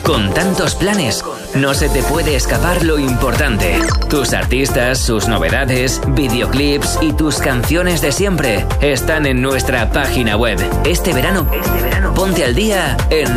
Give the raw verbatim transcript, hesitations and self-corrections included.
Con tantos planes, no se te puede escapar lo importante. Tus artistas, sus novedades, videoclips y tus canciones de siempre están en nuestra página web. Este verano, este verano ponte al día en